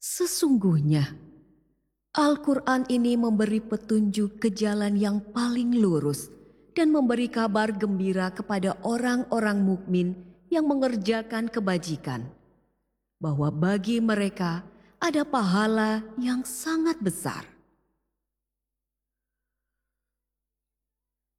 Sesungguhnya Al-Quran ini memberi petunjuk ke jalan yang paling lurus dan memberi kabar gembira kepada orang-orang mukmin yang mengerjakan kebajikan, bahwa bagi mereka ada pahala yang sangat besar.